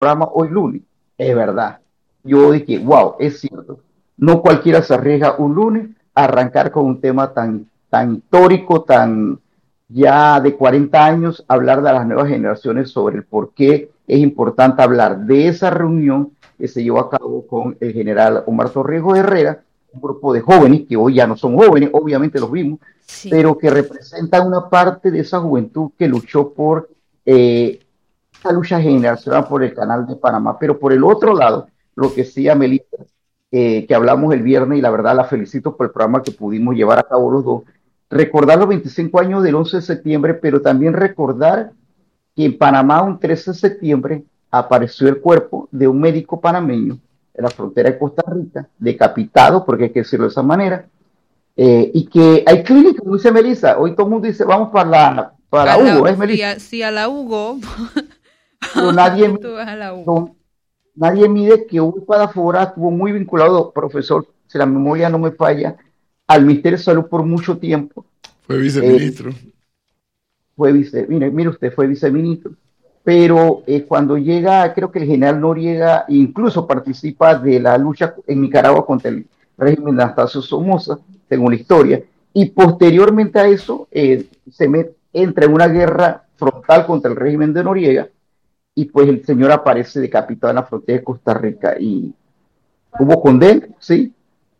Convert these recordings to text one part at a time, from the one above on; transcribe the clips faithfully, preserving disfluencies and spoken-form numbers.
programa hoy lunes. Es verdad. Yo dije, wow, es cierto. No cualquiera se arriesga un lunes a arrancar con un tema tan, tan histórico, tan ya de cuarenta años, hablar de las nuevas generaciones sobre el por qué es importante hablar de esa reunión que se llevó a cabo con el general Omar Torrijos Herrera, un grupo de jóvenes que hoy ya no son jóvenes, obviamente los vimos, Sí. pero que representan una parte de esa juventud que luchó por eh, esa lucha generacional por el canal de Panamá. Pero por el otro lado, lo que decía Melissa, eh, que hablamos el viernes, y la verdad la felicito por el programa que pudimos llevar a cabo los dos, recordar los veinticinco años del once de septiembre, pero también recordar que en Panamá, un trece de septiembre, apareció el cuerpo de un médico panameño en la frontera de Costa Rica, decapitado, porque hay que decirlo de esa manera, eh, y que hay clínicas, como dice Melissa, hoy todo el mundo dice, vamos para la, para A la la, Hugo, ¿es si, Melissa? a, si a la Hugo, Pero nadie, tú vas a la Hugo. nadie mide que Hugo Espadafora estuvo muy vinculado, profesor, si la memoria no me falla, al Ministerio de Salud por mucho tiempo. Fue Eh, viceministro. fue vice, mire, mire usted, fue viceministro, pero eh, cuando llega, creo que el general Noriega incluso participa de la lucha en Nicaragua contra el régimen de Anastasio Somoza, según la historia, y posteriormente a eso eh, se met, entra en una guerra frontal contra el régimen de Noriega, y pues el señor aparece decapitado en la frontera de Costa Rica, y hubo condena, sí,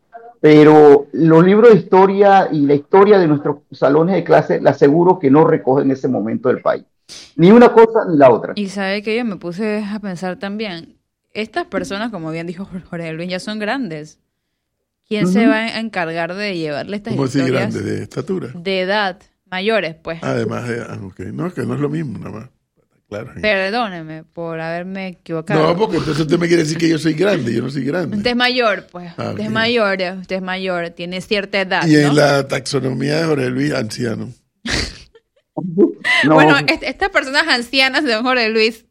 pero los libros de historia y la historia de nuestros salones de clase, le aseguro que no recogen ese momento del país. Ni una cosa ni la otra. Y sabe que yo me puse a pensar también, estas personas, como bien dijo Jorge Luis, ya son grandes. ¿Quién se Ujú. va a encargar de llevarle estas ¿Cómo así historias grande? ¿De estatura? de edad, mayores, pues? Además, de, ah, ok. No, que no es lo mismo, nada más. Claro. Perdóneme por haberme equivocado. No, porque entonces usted me quiere decir que yo soy grande, yo no soy grande. Usted es mayor, pues. Ah, Usted es ok. mayor, eh, usted es mayor, tiene cierta edad, Y en ¿no? la taxonomía de Jorge Luis, anciano. No, Bueno, est- estas personas ancianas de don Jorge Luis,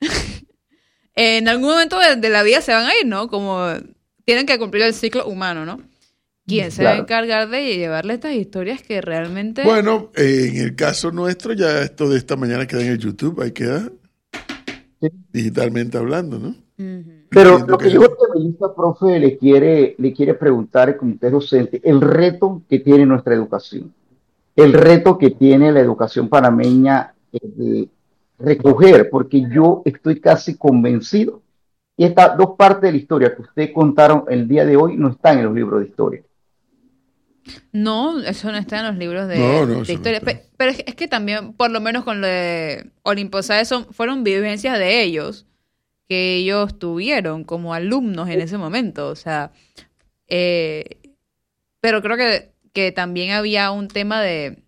en algún momento de, de la vida se van a ir, ¿no? Como tienen que cumplir el ciclo humano, ¿no? ¿Quién se va a claro. encargar de llevarle estas historias que realmente... Bueno, eh, en el caso nuestro, ya esto de esta mañana queda en el YouTube, ahí queda Sí. digitalmente hablando, ¿no? Ujú. Pero Entiendo lo que que yo creo que Melissa, profe, le quiere, le quiere preguntar, como usted es docente, el reto que tiene nuestra educación, el reto que tiene la educación panameña eh, de recoger, porque yo estoy casi convencido, y estas dos partes de la historia que usted contaron el día de hoy no están en los libros de historia. No, eso no está en los libros de, No, no, de eso no historia. está. Pe- Pero es, es que también, por lo menos con lo de Olimpo Sáez, son, fueron vivencias de ellos que ellos tuvieron como alumnos en ese momento. O sea, eh, pero creo que, que también había un tema de,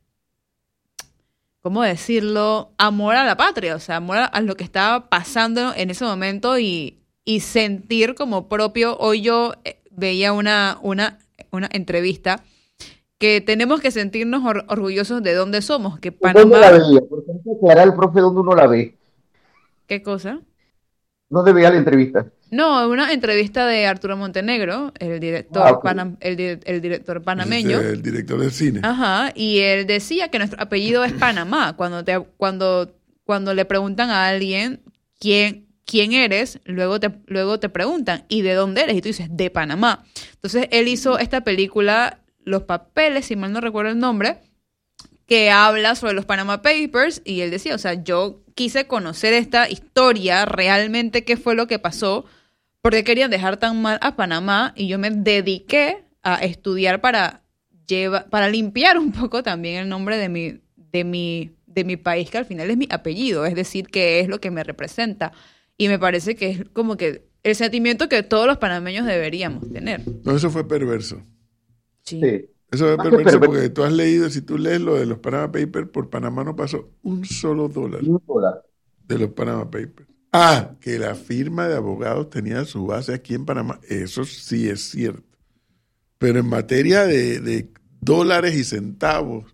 ¿cómo decirlo? Amor a la patria, o sea, amor a, a lo que estaba pasando en ese momento y, y sentir como propio. Hoy yo eh, veía una, una, una entrevista que tenemos que sentirnos or- orgullosos de dónde somos, que ¿Dónde la Panamá, veía? Porque hay que aclarar al profe dónde uno la ve. ¿qué cosa? ¿Dónde veía la entrevista? No, una entrevista de Arturo Montenegro, el Ah, director, ok. panam- el, di- el director Ese panameño. es el director del cine. Ajá, y él decía que nuestro apellido es Panamá. Cuando te, cuando, cuando le preguntan a alguien quién, quién eres, luego te, luego te preguntan, ¿y de dónde eres? Y tú dices, de Panamá. Entonces él hizo esta película, Los Papeles, si mal no recuerdo el nombre, que habla sobre los Panama Papers, y él decía, o sea, yo quise conocer esta historia, realmente qué fue lo que pasó, porque querían dejar tan mal a Panamá, y yo me dediqué a estudiar para lleva, para limpiar un poco también el nombre de mi, de mi, de mi país, que al final es mi apellido, es decir, que es lo que me representa. Y me parece que es como que el sentimiento que todos los panameños deberíamos tener. No, eso fue perverso. Sí. Sí. Eso fue Más que perverso perverso. porque tú has leído, si tú lees lo de los Panama Papers, por Panamá no pasó un solo dólar Un dólar. de los Panama Papers. Ah, que la firma de abogados tenía su base aquí en Panamá. Eso sí es cierto. Pero en materia de, de dólares y centavos,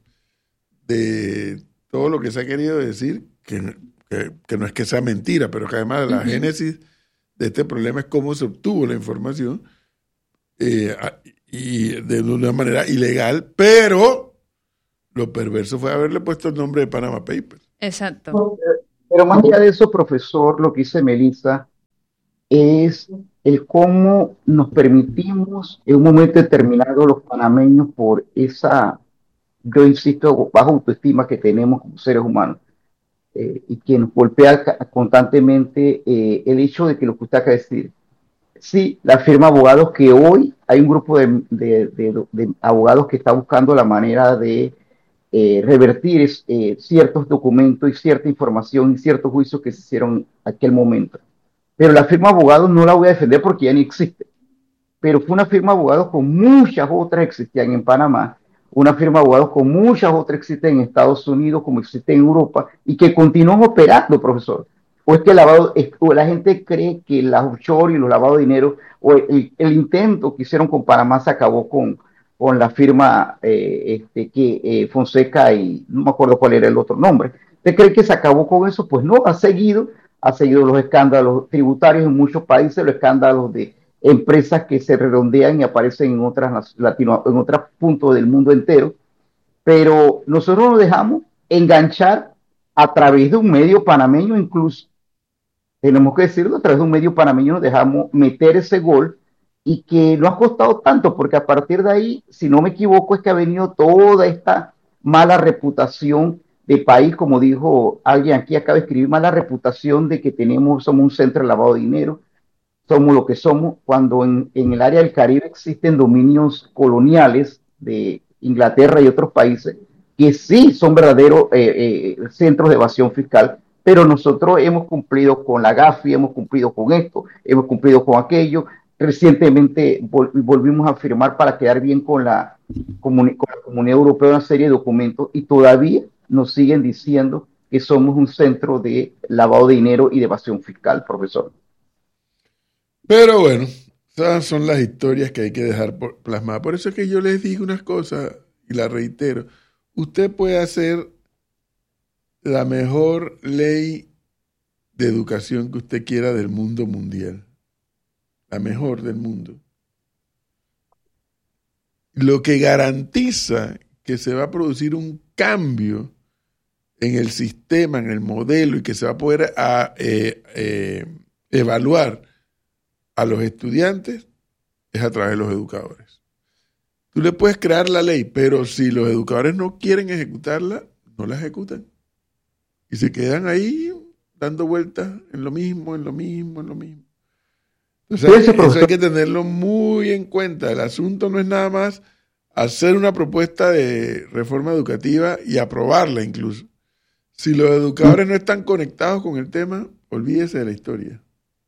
de todo lo que se ha querido decir, que, que, que no es que sea mentira, pero que además la Ujú. génesis de este problema es cómo se obtuvo la información, eh, a- y de una manera ilegal, pero lo perverso fue haberle puesto el nombre de Panama Papers. Exacto. No, eh, Pero más allá de eso, profesor, lo que dice Melissa, es el cómo nos permitimos en un momento determinado los panameños por esa, yo insisto, baja autoestima que tenemos como seres humanos, eh, y que nos golpea constantemente, eh, el hecho de que lo que usted acaba de decir, sí, la firma de abogados que hoy hay un grupo de, de, de, de abogados que está buscando la manera de eh, revertir eh, ciertos documentos y cierta información y ciertos juicios que se hicieron en aquel momento. Pero la firma de abogados no la voy a defender porque ya ni existe. Pero fue una firma de abogados con muchas otras que existían en Panamá, una firma de abogados con muchas otras que existen en Estados Unidos, como existe en Europa, y que continúan operando, profesor. O es que el lavado, o la gente cree que las offshore y los lavados de dinero, o el, el intento que hicieron con Panamá se acabó con, con la firma eh, este, que eh, Fonseca y no me acuerdo cuál era el otro nombre. ¿Usted cree que se acabó con eso? Pues no, ha seguido, ha seguido los escándalos tributarios en muchos países, los escándalos de empresas que se redondean y aparecen en otras latino, en otros puntos del mundo entero, pero nosotros nos dejamos enganchar a través de un medio panameño, incluso tenemos que decirlo, a través de un medio panameño nos dejamos meter ese gol y que no ha costado tanto, porque a partir de ahí, si no me equivoco, es que ha venido toda esta mala reputación de país, como dijo alguien aquí, acaba de escribir, mala reputación de que tenemos, somos un centro de lavado de dinero, somos lo que somos, cuando en, en el área del Caribe existen dominios coloniales de Inglaterra y otros países que sí son verdaderos eh, eh, centros de evasión fiscal, pero nosotros hemos cumplido con la GAFI, hemos cumplido con esto, hemos cumplido con aquello. Recientemente vol volvimos a firmar para quedar bien con la, comuni con la Comunidad Europea una serie de documentos y todavía nos siguen diciendo que somos un centro de lavado de dinero y de evasión fiscal, profesor. Pero bueno, esas son las historias que hay que dejar por, plasmadas. Por eso es que yo les digo unas cosas y las reitero. Usted puede hacer la mejor ley de educación que usted quiera del mundo mundial. La mejor del mundo. Lo que garantiza que se va a producir un cambio en el sistema, en el modelo, y que se va a poder a, eh, eh, evaluar a los estudiantes es a través de los educadores. Tú le puedes crear la ley, pero si los educadores no quieren ejecutarla, no la ejecutan. Y se quedan ahí dando vueltas en lo mismo, en lo mismo, en lo mismo. Entonces, eso hay que tenerlo muy en cuenta. El asunto no es nada más hacer una propuesta de reforma educativa y aprobarla incluso. Si los educadores no están conectados con el tema, olvídese de la historia.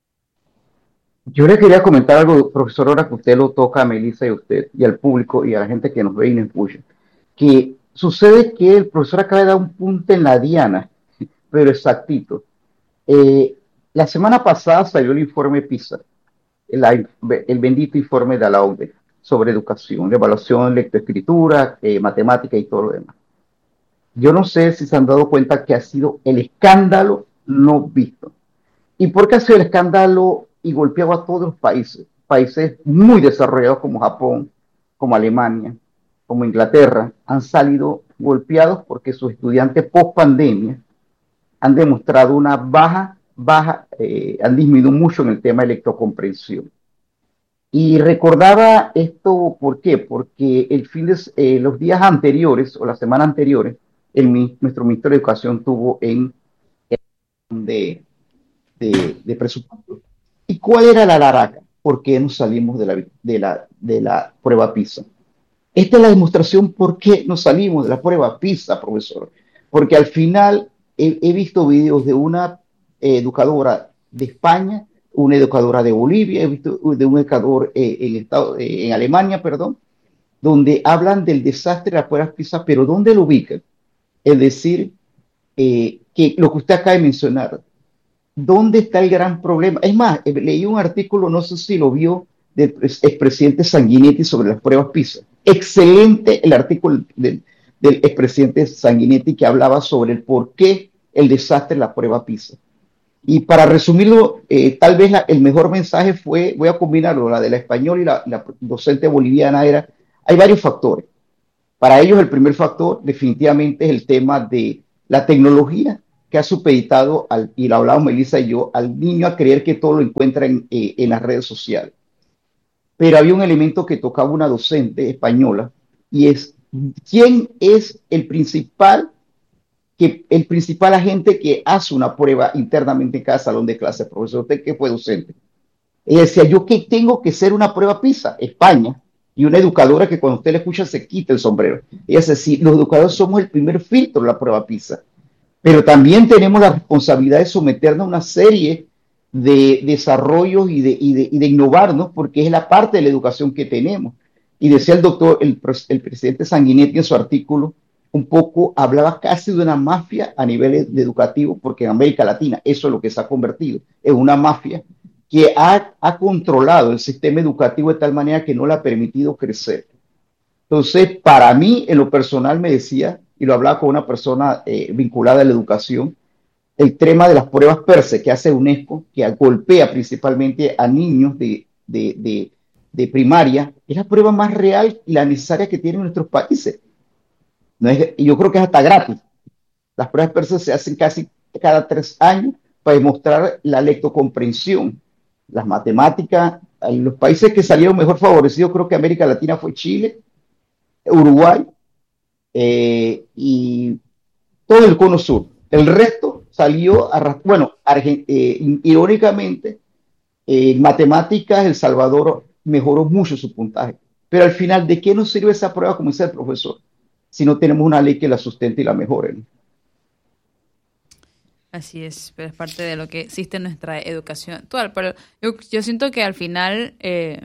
Yo le quería comentar algo, profesor, ahora que usted lo toca a Melissa y a usted, y al público, y a la gente que nos ve y nos escucha, que sucede que el profesor acaba de dar un punto en la diana, pero exactito. Eh, la semana pasada salió el informe PISA, el, el bendito informe de la O C D E sobre educación, evaluación, lectoescritura, eh, matemática y todo lo demás. Yo no sé si se han dado cuenta que ha sido el escándalo no visto. ¿Y por qué ha sido el escándalo y golpeado a todos los países? Países muy desarrollados como Japón, como Alemania, como Inglaterra, han salido golpeados porque sus estudiantes post pandemia han demostrado una baja, baja, eh, han disminuido mucho en el tema de lectocomprensión. Y recordaba esto, ¿por qué? Porque el fin de, eh, los días anteriores o las semanas anteriores, el, nuestro ministro de Educación tuvo en, en de, de, de presupuesto. ¿Y cuál era la laraca? ¿Por qué nos salimos de la, de la, de la prueba PISA? Esta es la demostración por qué nos salimos de la prueba PISA, profesor. Porque al final he, he visto videos de una eh, educadora de España, una educadora de Bolivia, he visto de un educador eh, en, Estado, eh, en Alemania, perdón, donde hablan del desastre de la prueba PISA, pero ¿dónde lo ubican? Es decir, eh, que lo que usted acaba de mencionar, ¿dónde está el gran problema? Es más, leí un artículo, no sé si lo vio, del expresidente Sanguinetti sobre las pruebas PISA. Excelente el artículo del, del expresidente Sanguinetti que hablaba sobre el por qué el desastre de la prueba PISA. Y para resumirlo, eh, tal vez la, el mejor mensaje fue, voy a combinarlo, la de la española y la, la docente boliviana era, hay varios factores. Para ellos el primer factor definitivamente es el tema de la tecnología que ha supeditado, al, y lo hablamos Melissa y yo, al niño a creer que todo lo encuentra en, eh, en las redes sociales. Pero había un elemento que tocaba una docente española y es, ¿quién es el principal, que, el principal agente que hace una prueba internamente en cada salón de clase? Profesor, usted que fue docente. Ella decía, yo que tengo que ser una prueba PISA, España, y una educadora que cuando usted le escucha se quita el sombrero. Ella dice, sí, los educadores somos el primer filtro de la prueba PISA, pero también tenemos la responsabilidad de someternos a una serie de desarrollos y de, y de, y de innovarnos, porque es la parte de la educación que tenemos. Y decía el doctor, el, el presidente Sanguinetti en su artículo, un poco hablaba casi de una mafia a nivel de educativo, porque en América Latina eso es lo que se ha convertido, en una mafia que ha, ha controlado el sistema educativo de tal manera que no le ha permitido crecer. Entonces, para mí, en lo personal, me decía, y lo hablaba con una persona eh, vinculada a la educación, el tema de las pruebas PIRSE que hace UNESCO, que golpea principalmente a niños de, de, de, de primaria, es la prueba más real y la necesaria que tienen nuestros países. No es, y yo creo que es hasta gratis. Las pruebas PIRSE se hacen casi cada tres años para demostrar la lectocomprensión, las matemáticas. Los países que salieron mejor favorecidos, creo que América Latina fue Chile, Uruguay eh, y todo el cono sur. El resto salió, a, bueno, Argent eh, irónicamente, eh, en matemáticas El Salvador mejoró mucho su puntaje. Pero al final, ¿de qué nos sirve esa prueba, como dice el profesor, si no tenemos una ley que la sustente y la mejore, ¿no? Así es, pero es parte de lo que existe en nuestra educación actual. Pero yo, yo siento que al final, eh,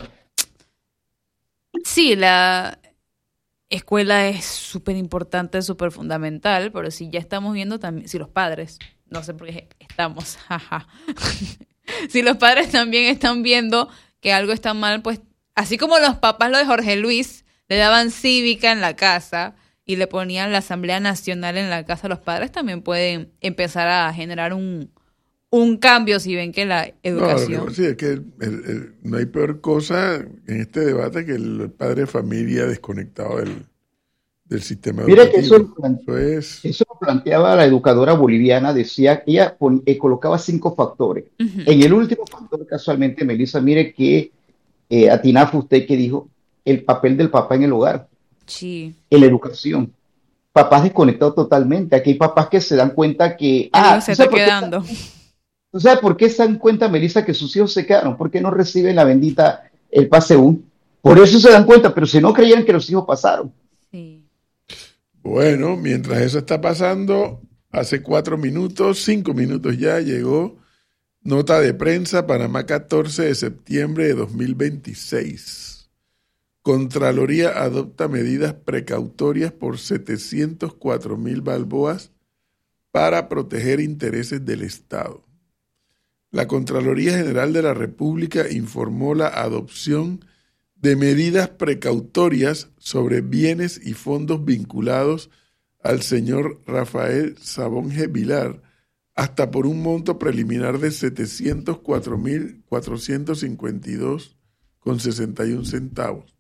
sí, la escuela es súper importante, súper fundamental, pero si ya estamos viendo también, si los padres, no sé por qué estamos, jaja, si los padres también están viendo que algo está mal, pues así como los papás, lo de Jorge Luis, le daban cívica en la casa y le ponían la Asamblea Nacional en la casa, los padres también pueden empezar a generar un, un cambio si ven que la educación... No, sí, es que el, el, no hay peor cosa en este debate que el padre de familia desconectado del, del sistema Mira educativo. que eso, eso, es... eso lo planteaba la educadora boliviana, decía que ella pon, eh, colocaba cinco factores. Uh-huh. En el último factor, casualmente, Melissa, mire que eh, atinaba usted que dijo el papel del papá en el hogar. Sí. En la educación. Papás desconectados totalmente. Aquí hay papás que se dan cuenta que... Ah, se está quedando. ¿Tú sabes por qué se dan cuenta, Melissa, que sus hijos se quedaron? ¿Por qué no reciben la bendita, el pase U? Por eso se dan cuenta, pero si no creían que los hijos pasaron. Sí. Bueno, mientras eso está pasando, hace cuatro minutos, cinco minutos ya, llegó nota de prensa, Panamá, catorce de septiembre de dos mil veintiséis. Contraloría adopta medidas precautorias por setecientos cuatro mil balboas para proteger intereses del Estado. La Contraloría General de la República informó la adopción de medidas precautorias sobre bienes y fondos vinculados al señor Rafael Sabonge Vilar, hasta por un monto preliminar de setecientos cuatro mil cuatrocientos cincuenta y dos con sesenta y un centavos.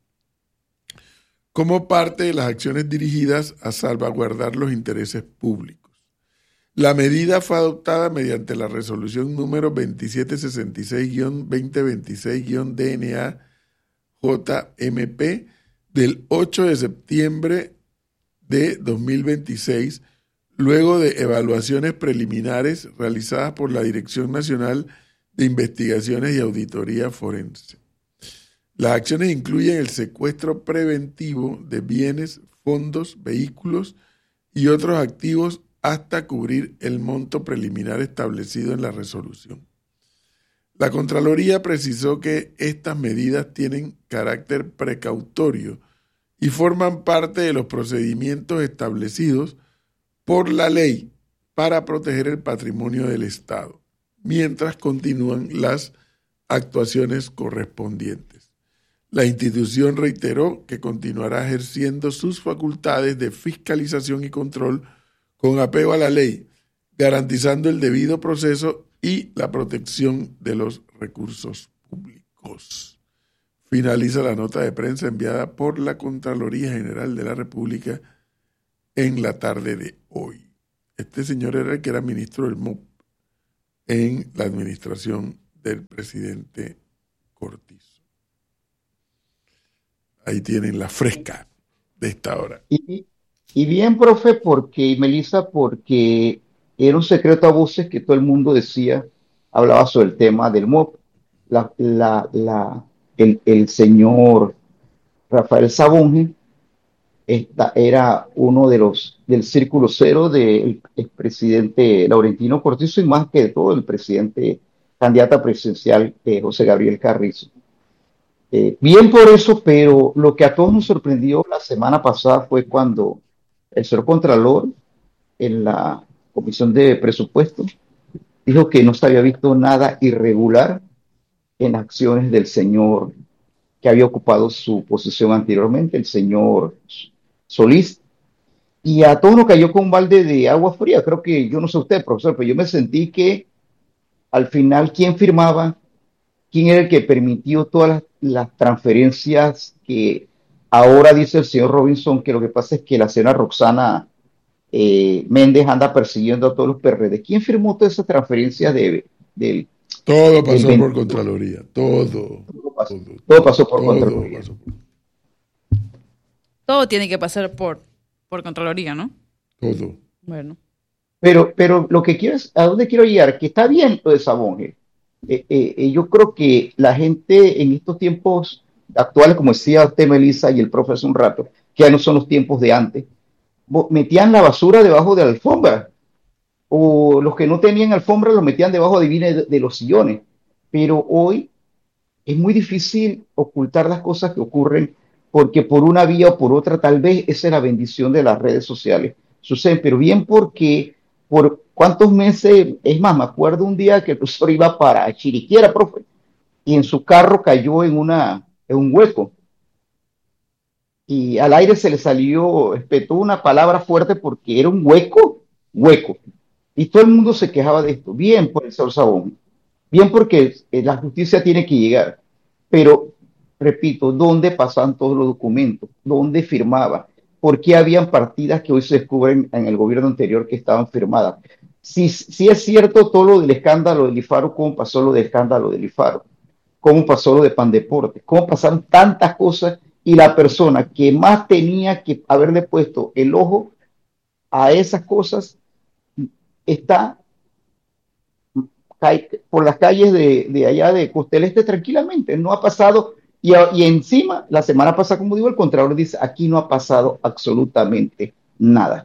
Como parte de las acciones dirigidas a salvaguardar los intereses públicos. La medida fue adoptada mediante la resolución número veintisiete sesenta y seis guión veinte veintiséis guión D N A J M P del ocho de septiembre de dos mil veintiséis, luego de evaluaciones preliminares realizadas por la Dirección Nacional de Investigaciones y Auditoría Forense. Las acciones incluyen el secuestro preventivo de bienes, fondos, vehículos y otros activos hasta cubrir el monto preliminar establecido en la resolución. La Contraloría precisó que estas medidas tienen carácter precautorio y forman parte de los procedimientos establecidos por la ley para proteger el patrimonio del Estado, mientras continúan las actuaciones correspondientes. La institución reiteró que continuará ejerciendo sus facultades de fiscalización y control con apego a la ley, garantizando el debido proceso y la protección de los recursos públicos. Finaliza la nota de prensa enviada por la Contraloría General de la República en la tarde de hoy. Este señor era el que era ministro del M O P en la administración del presidente Cortizo. Ahí tienen la fresca de esta hora. Y, y bien, profe, porque, y Melissa, porque era un secreto a voces que todo el mundo decía, hablaba sobre el tema del M O P. La, la, la, el, el señor Rafael Sabonge esta, era uno de los del círculo cero del expresidente Laurentino Cortizo y más que de todo el presidente candidata presidencial eh, José Gabriel Carrizo. Eh, bien por eso, pero lo que a todos nos sorprendió la semana pasada fue cuando el señor Contralor en la Comisión de Presupuestos dijo que no se había visto nada irregular en acciones del señor que había ocupado su posición anteriormente, el señor Solís, y a todos nos cayó con un balde de agua fría. Creo que, yo no sé usted, profesor, pero yo me sentí que al final, ¿quién firmaba? ¿Quién era el que permitió todas las, las transferencias que ahora dice el señor Robinson que lo que pasa es que la señora Roxana eh, Méndez anda persiguiendo a todos los P R D? ¿Quién firmó todas esas transferencias de, del Todo pasó por Contraloría, todo. Todo pasó, todo, todo pasó por todo Contraloría. Pasó por... Todo tiene que pasar por, por Contraloría, ¿no? Todo. Bueno. Pero, pero lo que quiero es, ¿a dónde quiero llegar? Que está bien lo de Sabonge. Eh, eh, eh, yo creo que la gente en estos tiempos actuales, como decía usted, Melissa, y el profe hace un rato, que ya no son los tiempos de antes, metían la basura debajo de la alfombra, o los que no tenían alfombra lo metían debajo de, de, de los sillones. Pero hoy es muy difícil ocultar las cosas que ocurren, porque por una vía o por otra, tal vez esa es la bendición de las redes sociales. Suceden, pero bien porque por cuántos meses, es más, me acuerdo un día que el profesor iba para Chiriquiera, profe, y en su carro cayó en, una, en un hueco. Y al aire se le salió, espetó una palabra fuerte porque era un hueco, hueco. Y todo el mundo se quejaba de esto. Bien por el señor Sabón, bien porque eh, la justicia tiene que llegar. Pero, repito, ¿dónde pasaban todos los documentos? ¿Dónde firmaba? ¿Por qué habían partidas que hoy se descubren en el gobierno anterior que estaban firmadas? Si, si es cierto todo lo del escándalo del IFARO, ¿cómo pasó lo del escándalo del IFARO? ¿Cómo pasó lo de Pandeporte? ¿Cómo pasaron tantas cosas? Y la persona que más tenía que haberle puesto el ojo a esas cosas está por las calles de, de allá de Costa del Este tranquilamente, no ha pasado, y, y encima, la semana pasada, como digo, el Contralor dice, aquí no ha pasado absolutamente nada.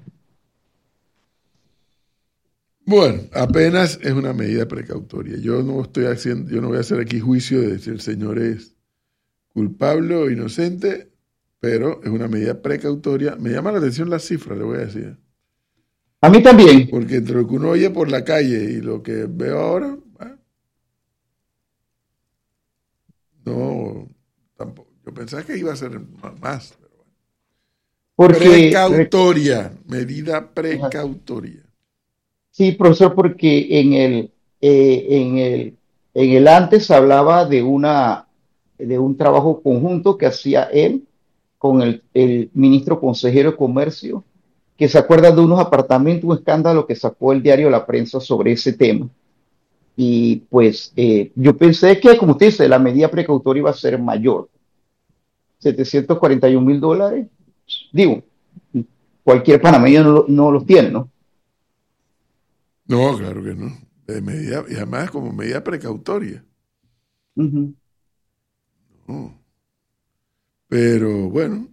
Bueno, apenas es una medida precautoria. Yo no estoy haciendo, yo no voy a hacer aquí juicio de si el señor es culpable o inocente, pero es una medida precautoria. Me llama la atención la cifra, le voy a decir. A mí también. Porque entre lo que uno oye por la calle y lo que veo ahora, ¿eh? no, tampoco. Yo pensaba que iba a ser más. Pero bueno. Porque, precautoria, medida precautoria. Sí, profesor, porque en el, eh, en el, en el antes hablaba de una, de un trabajo conjunto que hacía él con el, el ministro consejero de Comercio, que se acuerda de unos apartamentos, un escándalo que sacó el diario La Prensa sobre ese tema. Y pues eh, yo pensé que, como usted dice, la medida precautoria iba a ser mayor. setecientos cuarenta y un mil dólares, digo, cualquier panameño no, no los tiene, ¿no? No, claro que no. De medida, y además como medida precautoria. Uh-huh. No. Pero bueno,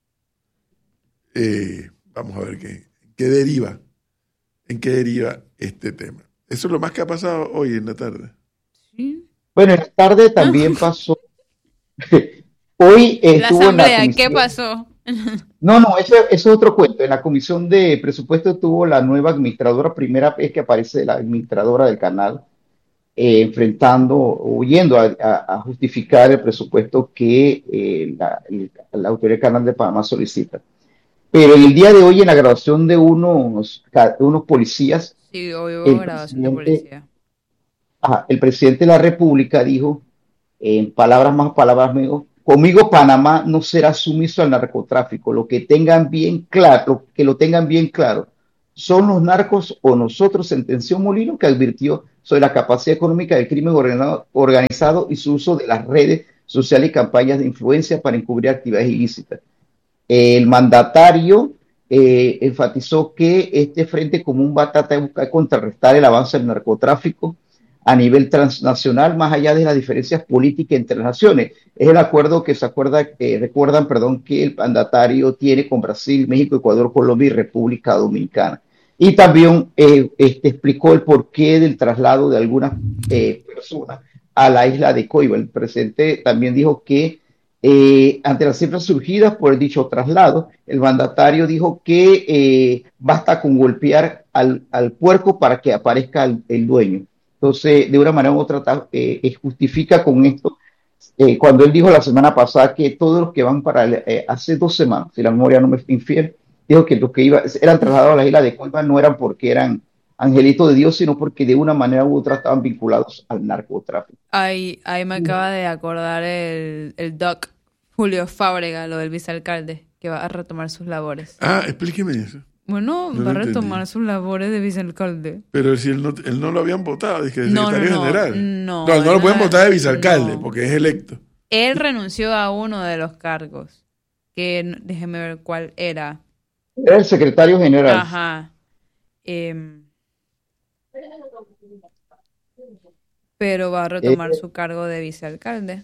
eh, vamos a ver qué, qué deriva, en qué deriva este tema. Eso es lo más que ha pasado hoy en la tarde. Sí. Bueno, en la tarde también pasó. Hoy eh, La estuvo en la asamblea, comisión. ¿qué pasó? No, no, eso, eso es otro cuento. En la comisión de presupuesto tuvo la nueva administradora, primera vez que aparece la administradora del canal, eh, enfrentando, huyendo a, a, a justificar el presupuesto que eh, la, el, la autoridad del canal de Panamá solicita. Pero en el día de hoy, en la graduación de unos, de unos policías, Sí, hoy hubo el graduación de presidente, policía. ajá, el presidente de la República dijo, en palabras más, palabras menos, conmigo Panamá no será sumiso al narcotráfico. Lo que tengan bien claro, que lo tengan bien claro. ¿Son los narcos o nosotros?, sentenció Molino, que advirtió sobre la capacidad económica del crimen organizado, organizado y su uso de las redes sociales y campañas de influencia para encubrir actividades ilícitas. El mandatario eh, enfatizó que este frente común va a tratar de buscar contrarrestar el avance del narcotráfico a nivel transnacional, más allá de las diferencias políticas entre las naciones. Es el acuerdo que se acuerda, eh, recuerdan, perdón, que el mandatario tiene con Brasil, México, Ecuador, Colombia y República Dominicana. Y también eh, este, explicó el porqué del traslado de algunas eh, personas a la isla de Coiba. El presidente también dijo que eh, ante las cifras surgidas por el dicho traslado, el mandatario dijo que eh, basta con golpear al, al puerco para que aparezca el, el dueño. Entonces, de una manera u otra, eh, justifica con esto, eh, cuando él dijo la semana pasada que todos los que van para, el, eh, hace dos semanas, si la memoria no me infiel, dijo que los que iba, eran trasladados a la isla de Coiba no eran porque eran angelitos de Dios, sino porque de una manera u otra estaban vinculados al narcotráfico. Ahí, ahí me acaba de acordar el, el doc Julio Fábrega, lo del vicealcalde, que va a retomar sus labores. Ah, explíqueme eso. Bueno, No va a lo retomar entendí. sus labores de vicealcalde. Pero si él no, él no lo habían votado, dije, de No, no, secretario no, general. no, no, no lo pueden no, votar de vicealcalde, no. porque es electo. Él renunció a uno de los cargos, que n- déjeme ver cuál era. Era el secretario general. Ajá. Em, pero va a retomar Eh, su cargo de vicealcalde.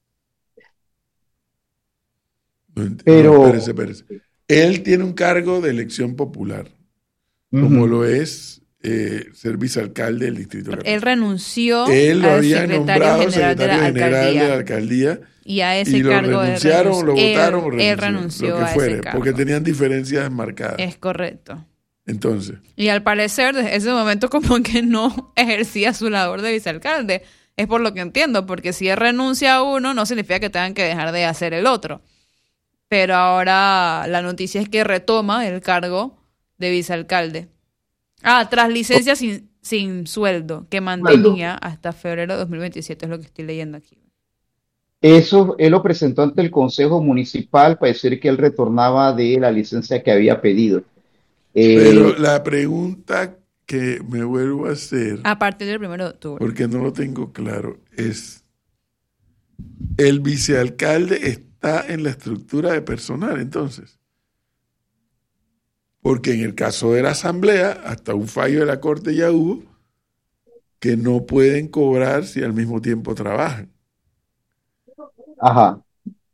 No, ent- no, pero, espérese, espérese. Él tiene un cargo de elección popular, como ujú, lo es eh, ser vicealcalde del Distrito de Él Capital. renunció Él lo al había secretario nombrado general de la secretario general de alcaldía. la alcaldía Y a ese y lo cargo él renunciaron, o lo renunció. votaron o Él, él renunció, renunció lo que a ese fuere, cargo. porque tenían diferencias marcadas. Es correcto. Entonces, Y al parecer, desde ese momento como que no ejercía su labor de vicealcalde. Es por lo que entiendo, porque si él renuncia a uno, no significa que tengan que dejar de hacer el otro. Pero ahora la noticia es que retoma el cargo de vicealcalde. Ah, tras licencia sin, sin sueldo, que mantenía hasta febrero de dos mil veintisiete, es lo que estoy leyendo aquí. eso él lo presentó ante el Consejo Municipal para decir que él retornaba de la licencia que había pedido. pero Eh, la pregunta que me vuelvo a hacer, A partir del primero de octubre. porque no lo tengo claro, es, ¿el vicealcalde está en la estructura de personal entonces? Porque en el caso de la asamblea, hasta un fallo de la corte ya hubo, que no pueden cobrar si al mismo tiempo trabajan. ajá.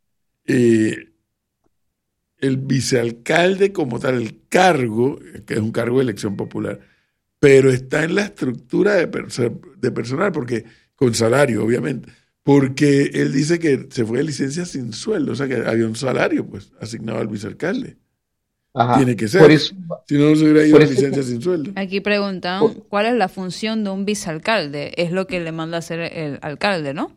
Eh, el vicealcalde como tal, el cargo, que es un cargo de elección popular, pero está en la estructura de, perso- de personal, porque con salario, obviamente, porque él dice que se fue de licencia sin sueldo, o sea que había un salario pues asignado al vicealcalde. Ajá. Tiene que ser. Por eso, Si no, no se hubiera ido por de eso- licencia sin sueldo. Aquí preguntan, ¿cuál es la función de un vicealcalde? Es lo que le manda a hacer el alcalde, ¿no?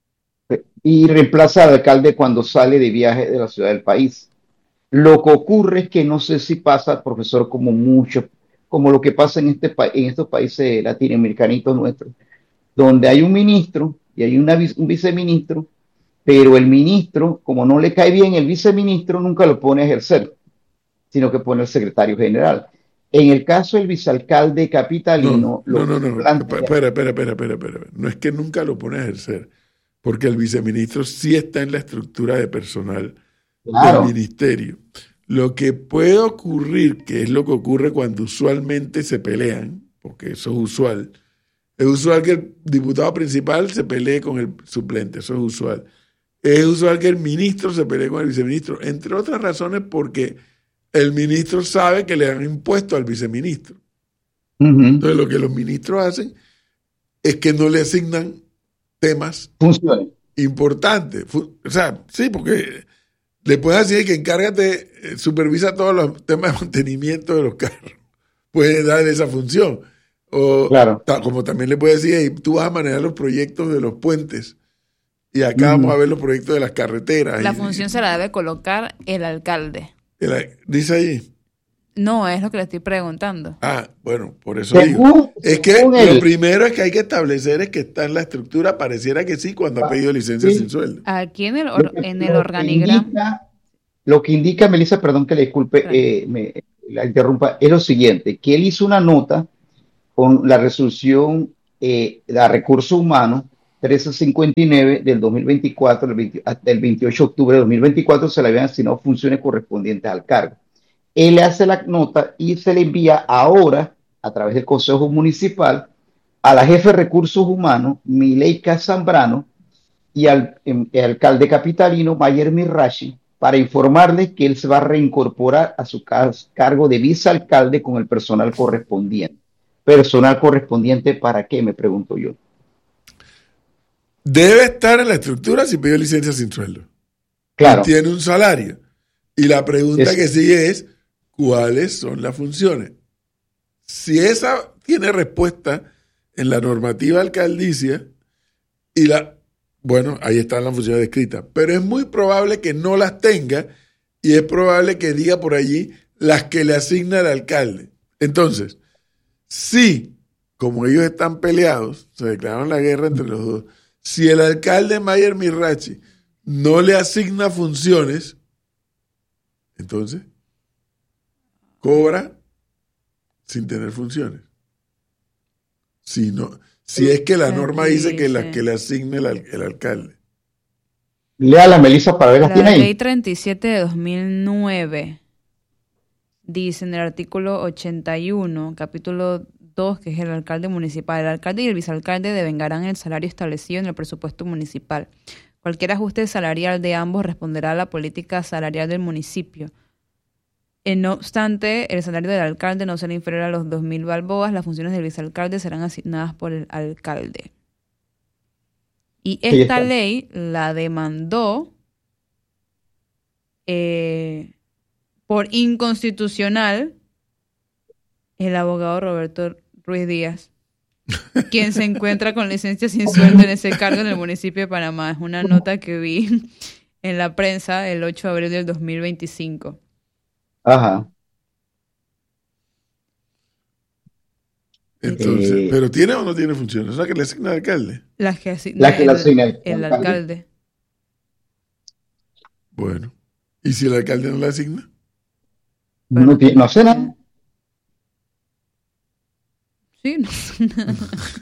y reemplaza al alcalde cuando sale de viaje de la ciudad del país. Lo que ocurre es que no sé si pasa, profesor, como mucho, como lo que pasa en, este, pa- en estos países latinoamericanitos nuestros, donde hay un ministro y hay una, vice- un viceministro, pero el ministro, como no le cae bien el viceministro, nunca lo pone a ejercer, sino que pone el secretario general. En el caso del vicealcalde capitalino, No, no, lo no, que no. plantea- Espera, espera, espera, espera, espera. No es que nunca lo pone a ejercer, porque el viceministro sí está en la estructura de personal claro, del ministerio. Lo que puede ocurrir, que es lo que ocurre cuando usualmente se pelean, porque eso es usual, es usual que el diputado principal se pelee con el suplente, eso es usual. Es usual que el ministro se pelee con el viceministro, entre otras razones porque el ministro sabe que le han impuesto al viceministro. ujú, Entonces lo que los ministros hacen es que no le asignan temas funciona. importantes. Fu- O sea, sí, porque le pueden decir que encárgate, eh, supervisa todos los temas de mantenimiento de los carros. Puede darle esa función. O Claro. ta- como también le puede decir, "Hey, tú vas a manejar los proyectos de los puentes y acá Ujú. vamos a ver los proyectos de las carreteras". La Y- función se la debe colocar el alcalde. y la- dice ahí. No, es lo que le estoy preguntando. Ah, bueno, por eso digo. Según, Es que según lo él, primero es que hay que establecer es que está en la estructura, pareciera que sí, cuando ha pedido licencia sí. sin sueldo. Aquí en el, lo or- que- en el lo que organigrama. indica- Lo que indica, Melissa, perdón que le disculpe, Tranquilo. eh, me la interrumpa, es lo siguiente, que él hizo una nota con la resolución eh, de recursos humanos trece cincuenta y nueve del dos mil veinticuatro, del, veinte, del veintiocho de octubre de dos mil veinticuatro, se le habían asignado funciones correspondientes al cargo. Él le hace la nota y se le envía ahora, a través del Consejo Municipal, a la jefe de recursos humanos, Mileika Zambrano, y al el, el alcalde capitalino, Mayer Mirachi, para informarle que él se va a reincorporar a su car cargo de vicealcalde con el personal correspondiente. ¿Personal correspondiente para qué? Me pregunto yo. Debe estar en la estructura si pidió licencia sin sueldo. Claro. Y tiene un salario. Y la pregunta es, que sigue es, ¿cuáles son las funciones? Si esa tiene respuesta en la normativa alcaldicia, y la, bueno, ahí están las funciones descritas, pero es muy probable que no las tenga y es probable que diga por allí las que le asigna el alcalde. Entonces, si, como ellos están peleados, se declararon la guerra entre los dos, si el alcalde Mayer Mirachi no le asigna funciones, entonces cobra sin tener funciones. Si, no, si es que la norma dice que la que le asigne el, el alcalde. Lea la Melissa para ver las la tiene ahí. ley treinta y siete de dos mil nueve dice en el artículo ochenta y uno, capítulo dos, que es el alcalde municipal. El alcalde y el vicealcalde devengarán el salario establecido en el presupuesto municipal. Cualquier ajuste salarial de ambos responderá a la política salarial del municipio. Eh, no obstante, el salario del alcalde no será inferior a los dos mil balboas. Las funciones del vicealcalde serán asignadas por el alcalde. Y esta ley la demandó eh, por inconstitucional el abogado Roberto Ruiz Díaz, quien se encuentra con licencia sin sueldo en ese cargo en el municipio de Panamá. Es una nota que vi en la prensa el ocho de abril del dos mil veinticinco. Ajá. Entonces, Eh, ¿pero tiene o no tiene funciones? O sea, que le asigna al alcalde. Las que asigna La que el, le asigna el el alcalde. alcalde. Bueno, ¿y si el alcalde no le asigna? no, Bueno, tiene- no sé nada. Sí, no sé nada.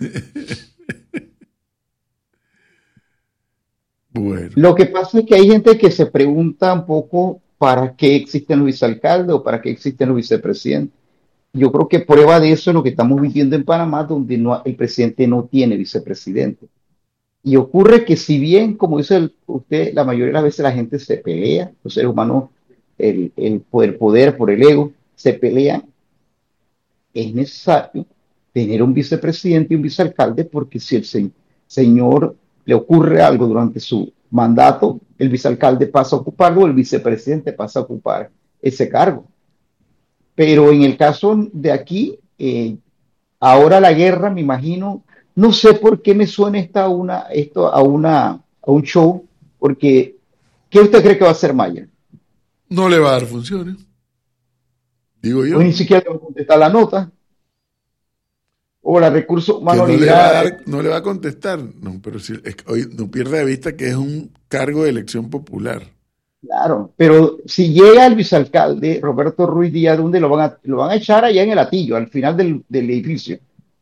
Bueno, Lo que pasa es que hay gente que se pregunta un poco para qué existen los vicealcaldes o para qué existen los vicepresidentes. Yo creo que prueba de eso es lo que estamos viviendo en Panamá, donde no, el presidente no tiene vicepresidente. Y ocurre que si bien, como dice el- usted, la mayoría de las veces la gente se pelea, los seres humanos, el, el poder, poder por el ego, se pelean, es necesario tener un vicepresidente y un vicealcalde, porque si el se- señor le ocurre algo durante su mandato, el vicealcalde pasa a ocuparlo, el vicepresidente pasa a ocupar ese cargo. Pero en el caso de aquí, eh, ahora la guerra, me imagino, no sé por qué me suena esta una, esto a, una, a un show, porque ¿qué usted cree que va a hacer Maya? no le va a dar funciones, digo yo. Pues ni siquiera le va a contestar la nota, o la recursos Que humanos no le le va a dirá, dar, no le va a contestar. No, pero si, es que, oye, no pierda de vista que es un cargo de elección popular. claro, pero si llega el vicealcalde Roberto Ruiz Díaz, ¿dónde lo van a, lo van a echar? Allá en el Atillo, al final del, del edificio.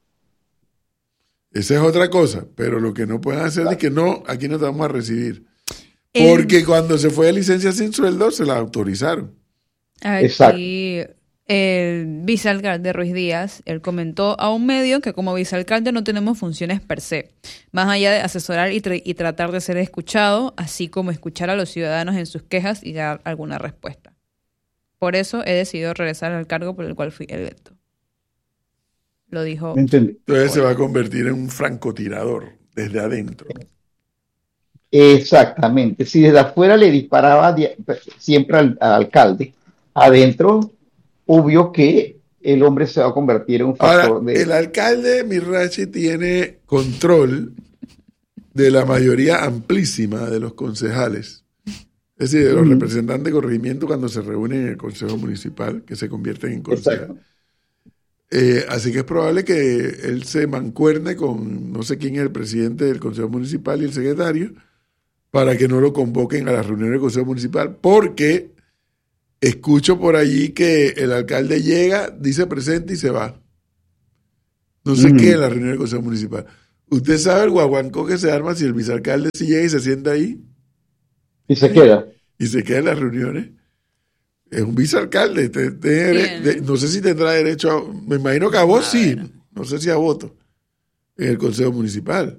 Esa es otra cosa, pero lo que no pueden hacer es que no, aquí no te vamos a recibir. El- Porque cuando se fue de licencia sin sueldo, se la autorizaron. Exacto. Aquí el vicealcalde Ruiz Díaz, él comentó a un medio que como vicealcalde no tenemos funciones per se, más allá de asesorar y, tra- y tratar de ser escuchado, así como escuchar a los ciudadanos en sus quejas y dar alguna respuesta. Por eso he decidido regresar al cargo por el cual fui electo. Lo dijo. ¿Me entiende? Entonces se va a convertir en un francotirador desde adentro. Exactamente. Si desde afuera le disparaba di- siempre al, al alcalde, adentro, obvio que el hombre se va a convertir en un Ahora, factor de... el alcalde Mirachi tiene control de la mayoría amplísima de los concejales. Es decir, de los Ujú. representantes de corregimiento cuando se reúnen en el Consejo Municipal, que se convierten en concejales. Exacto. Eh, así que es probable que él se mancuerne con no sé quién es el presidente del Consejo Municipal y el secretario para que no lo convoquen a las reuniones del Consejo Municipal, porque escucho por allí que el alcalde llega, dice presente y se va. No sé Ujú. qué en la reunión del Consejo Municipal. ¿Usted sabe el guaguancó que se arma si el vicealcalde sí llega y se sienta ahí Y se queda. y se queda en las reuniones? Es un vicealcalde. te- te- Bien. de- no sé si tendrá derecho a... Me imagino que a voz A sí. ver. No sé si a voto en el Consejo Municipal.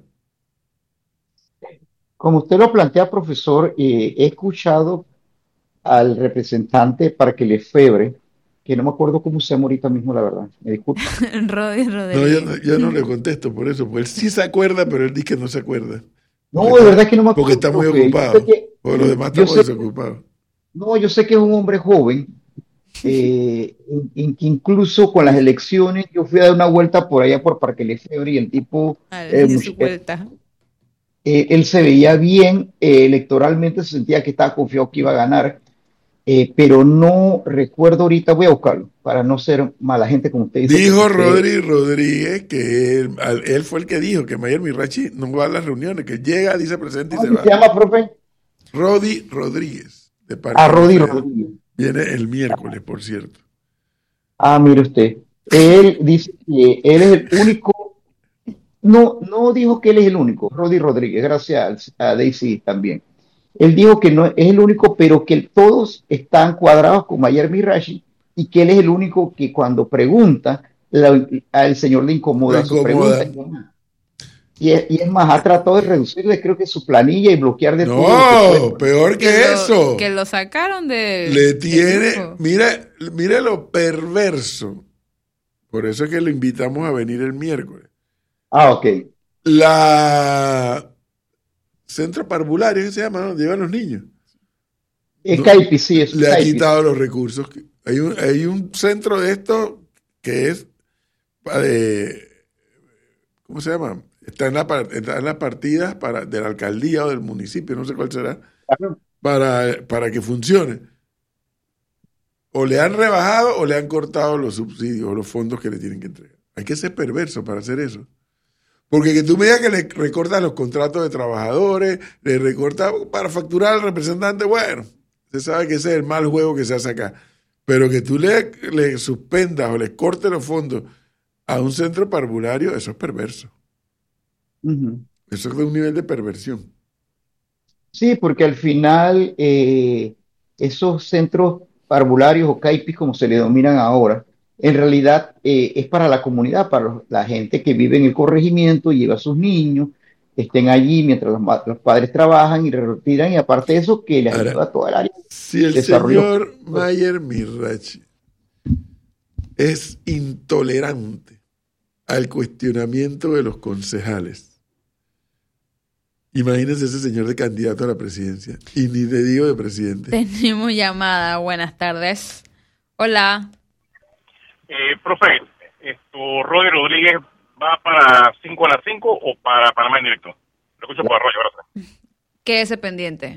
Como usted lo plantea, profesor, eh, he escuchado al representante para que le febre, que no me acuerdo cómo se llama ahorita mismo, la verdad. Me disculpa. Rodi No, Rodríguez. yo no, yo no le contesto por eso, porque él sí se acuerda, pero él dice que no se acuerda. No, Porque de está, verdad que no me porque acuerdo, está muy profe. Yo sé ocupado. que, Porque los demás yo estamos sé, desocupados. no, yo sé que es un hombre joven, eh, en, en que incluso con las elecciones yo fui a dar una vuelta por allá por Parque Lefebvre y el tipo, Al eh, de much- su eh, vuelta. eh, él se veía bien, eh, electoralmente se sentía que estaba confiado que iba a ganar, eh, pero no recuerdo ahorita, voy a buscarlo, para no ser mala gente como usted dice, porque Dijo usted, Rodri Rodríguez que él, al- él fue el que dijo que Mayer Mirachi no va a las reuniones, que llega, dice presente y ¿cómo se que se va. llama, profe? Rodi Rodríguez, de A Parque Rodi Lefebvre. Rodríguez. Viene el miércoles, por cierto. Ah, mire usted, él dice que él es el único. No, no dijo que él es el único, Rodi Rodríguez, gracias a Daisy también. Él dijo que no es el único, pero que todos están cuadrados con Mayer Mirashi y que él es el único que cuando pregunta, la- al señor le Lo incomoda su pregunta. incomoda. Y es, y es más, ha tratado de reducirle, creo que su planilla y bloquear de todo lo que puede. No, peor que Que lo, eso. que lo sacaron de, Le del tiene, grupo. mira, mira lo perverso. Por eso es que lo invitamos a venir el miércoles. Ah, ok. La centro parvulario, ¿qué se llama? ¿Dónde llevan los niños? Es No, Caipi, sí, es le ha Caipi. quitado los recursos. Hay un, hay un centro de esto que es de, ¿cómo se llama? Está en, la, par- está en las partidas para, de la alcaldía o del municipio, no sé cuál será, para, para que funcione. O le han rebajado o le han cortado los subsidios o los fondos que le tienen que entregar. Hay que ser perverso para hacer eso. Porque que tú me digas que le recortas los contratos de trabajadores, le recortas para facturar al representante, bueno, se sabe que ese es el mal juego que se hace acá. Pero que tú le, le suspendas o le cortes los fondos a un centro parvulario, eso es perverso. Ujú. Eso es de un nivel de perversión. Sí, porque al final eh, esos centros parvularios o caipis, como se le denominan ahora, en realidad eh, es para la comunidad, para los- la gente que vive en el corregimiento, lleva a sus niños, estén allí mientras los, ma- los padres trabajan y retiran, y aparte de eso, que les Ahora, ayuda a toda el área si de el desarrollo. señor Mayer Mirachi es intolerante al cuestionamiento de los concejales, imagínense ese señor de candidato a la presidencia, y ni le digo de presidente. Tenemos llamada. Buenas tardes. Hola. Eh, profe, esto, Rodri Rodríguez va para cinco a las cinco o para Panamá en directo. Lo escucho por Arroyo, gracias. Quédese pendiente.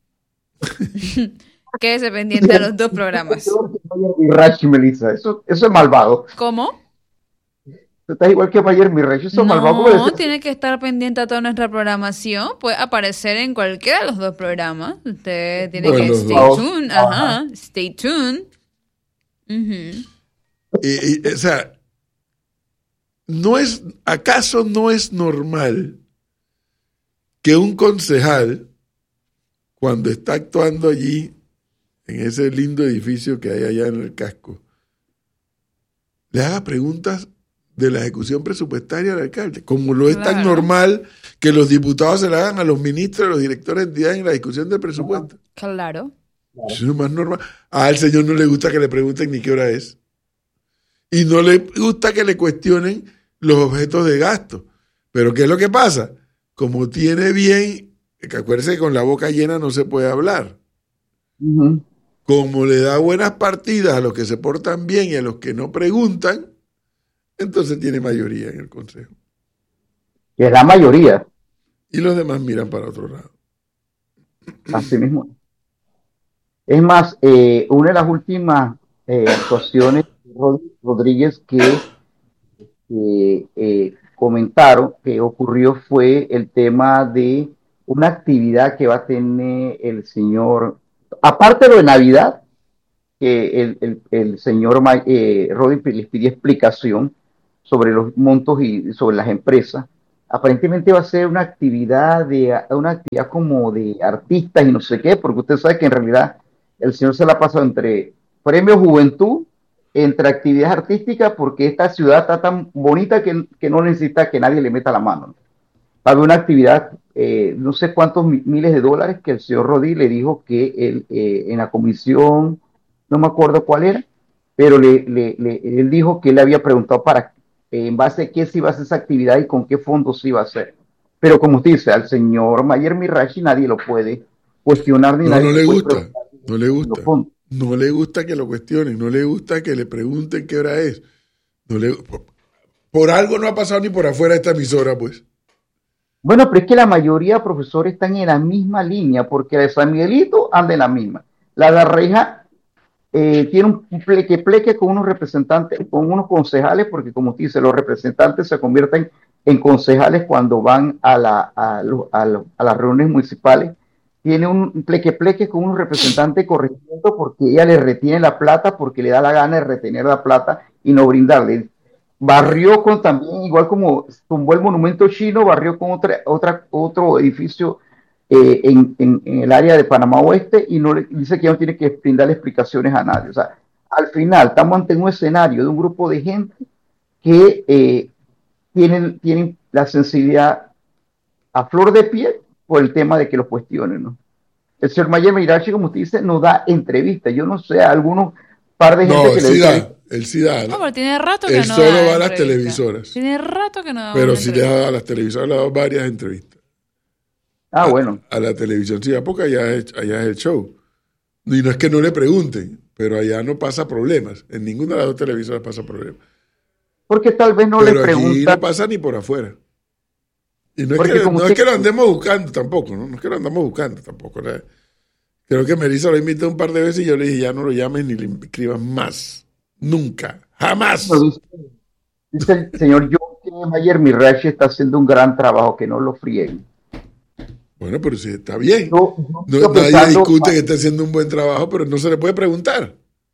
Quédese pendiente a los dos programas. Mirachi, Melissa, eso, eso es malvado. ¿Cómo? Tú estás igual que Mayer Mirachi, eso es malvado. ¿Cómo No, decir? tiene que estar pendiente a toda nuestra programación. Puede aparecer en cualquiera de los dos programas. Usted tiene Bueno, que los stay dos. tuned. Ajá, stay tuned. Ujú. Y- y, o sea, no es, ¿acaso no es normal que un concejal, cuando está actuando allí, en ese lindo edificio que hay allá en el casco, le haga preguntas de la ejecución presupuestaria al alcalde? Como lo es tan Claro. normal que los diputados se le hagan a los ministros y los directores de entidades en la discusión del presupuesto. Claro. Eso es lo más normal. Al señor no le gusta que le pregunten ni qué hora es. Y no le gusta que le cuestionen los objetos de gasto. Pero ¿qué es lo que pasa? Como tiene bien, que acuérdese que con la boca llena no se puede hablar. Ujú. Como le da buenas partidas a los que se portan bien y a los que no preguntan, entonces tiene mayoría en el consejo. Que es la mayoría, Y los demás miran para otro lado. así mismo. Es más, eh, una de las últimas eh, actuaciones de Rod- Rodríguez que eh, eh, comentaron que ocurrió fue el tema de una actividad que va a tener el señor, aparte de lo de Navidad, que el, el, el señor eh, Rodri les pidió explicación sobre los montos y sobre las empresas. Aparentemente va a ser una actividad de una actividad como de artistas y no sé qué, porque usted sabe que en realidad el señor se la ha pasado entre Premio Juventud, entre actividades artísticas, porque esta ciudad está tan bonita que, que no necesita que nadie le meta la mano. Va a haber una actividad, eh, no sé cuántos miles de dólares, que el señor Rodri le dijo que él, eh, en la comisión, no me acuerdo cuál era, pero le, le, le, él dijo que él le había preguntado para eh, en base a qué se iba a hacer esa actividad y con qué fondos se iba a hacer. Pero como usted dice, al señor Mayer Mirashi nadie lo puede cuestionar ni no, nadie no le puede gusta, no le gusta, los no le gusta que lo cuestionen, no le gusta que le pregunten qué hora es. No le, por, por algo no ha pasado ni por afuera esta emisora, pues. Bueno, pero es que la mayoría de profesores están en la misma línea, porque la de San Miguelito anda en la misma. La de Arreja eh, tiene un pleque pleque con unos representantes, con unos concejales, porque como usted dice, los representantes se convierten en concejales cuando van a, la, a, lo, a, lo, a las reuniones municipales. Tiene un pleque pleque con unos representantes de corregimiento porque ella le retiene la plata, porque le da la gana de retener la plata y no brindarle. Barrió con también, igual como tumbó el monumento chino, barrió con otra, otra, otro edificio eh, en, en, en el área de Panamá Oeste y no le, dice que ya no tiene que brindarle explicaciones a nadie. O sea, al final estamos ante un escenario de un grupo de gente que eh, tienen, tienen la sensibilidad a flor de piel por el tema de que los cuestionen, ¿no? El señor Mayer Mirashi, como usted dice, nos da entrevistas. Yo no sé, a algunos par de gente no, que sí le da, él sí da. No, pero tiene rato que él no solo da va a las entrevista. televisoras. Tiene rato que no da Pero una sí le entrevista. da a las televisoras, le ha dado varias entrevistas. Ah, a, bueno. A la televisión sí, porque allá es, allá es el show. Y no es que no le pregunten, pero allá no pasa problemas. En ninguna de las dos televisoras pasa problemas. Porque tal vez no pero le preguntan. Aquí no pasa ni por afuera. Y no es, que, no usted... es que lo andemos buscando tampoco, ¿no? No es que lo andamos buscando tampoco. ¿no? Creo que Melissa lo invitó un par de veces y yo le dije, ya no lo llames ni le escribas más. Nunca. Jamás. No, dice, dice el señor John Mayer Mirashi está haciendo un gran trabajo, que no lo frieguen. Bueno, pero sí, está bien. Yo, yo no, nadie pensando, discute que esté haciendo un buen trabajo, pero no se le puede preguntar.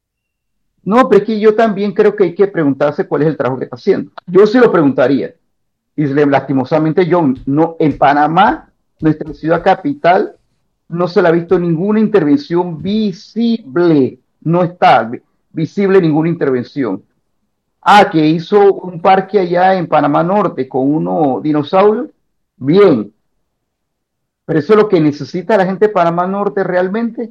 No, pero es que yo también creo que hay que preguntarse cuál es el trabajo que está haciendo. Yo sí lo preguntaría. Y lastimosamente yo, no, en Panamá, nuestra ciudad capital, no se le ha visto ninguna intervención visible. No está visible ninguna intervención. Ah, que hizo un parque allá en Panamá Norte con unos dinosaurios. Bien. Pero eso es lo que necesita la gente de Panamá Norte realmente.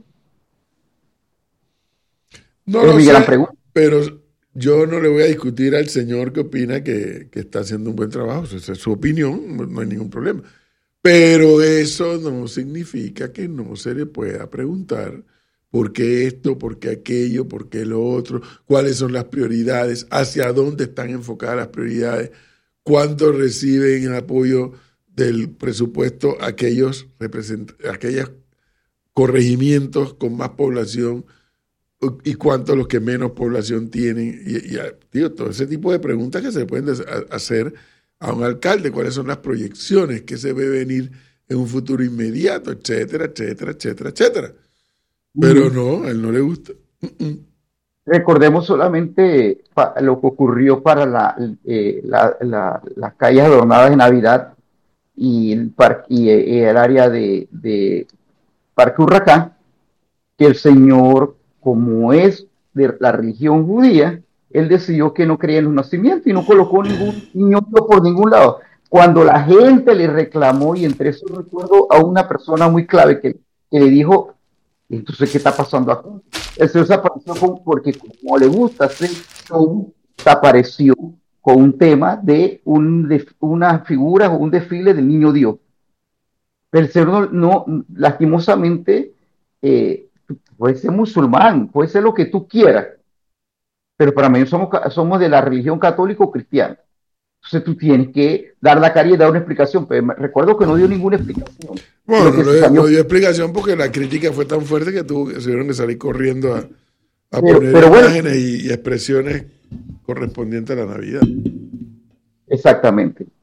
No es lo mi sé, gran pregunta. Pero yo no le voy a discutir al señor que opina que, que está haciendo un buen trabajo. Esa es su opinión, no hay ningún problema. Pero eso no significa que no se le pueda preguntar por qué esto, por qué aquello, por qué lo otro, cuáles son las prioridades, hacia dónde están enfocadas las prioridades, cuánto reciben el apoyo del presupuesto aquellos, aquellos corregimientos con más población y cuántos los que menos población tienen. Y, y digo, todo ese tipo de preguntas que se pueden hacer a un alcalde, cuáles son las proyecciones que se ve venir en un futuro inmediato, etcétera, etcétera, etcétera, etcétera. Pero no, a él no le gusta. Uh-uh. Recordemos solamente lo que ocurrió para la, eh, la, la, las calles adornadas de Navidad y el, par, y, y el área de, de Parque Huracán, que el señor, como es de la religión judía, él decidió que no creía en los nacimientos y no colocó ningún niño por ningún lado. Cuando la gente le reclamó, y entre eso recuerdo a una persona muy clave que, que le dijo, entonces, ¿qué está pasando aquí? El señor se apareció con, porque como le gusta hacer show, se apareció con un tema de, un, de una figura o un desfile del niño Dios. Pero el señor no, no lastimosamente, eh, puede ser musulmán, puede ser lo que tú quieras, pero para mí somos, somos de la religión católica o cristiana. Entonces tú tienes que dar la cara y dar una explicación, pero recuerdo que no dio ninguna explicación. Bueno, no, dio, no dio explicación porque la crítica fue tan fuerte que tuvo, se tuvieron que salir corriendo a, a pero, poner pero imágenes bueno, y, y expresiones correspondientes a la Navidad. Exactamente.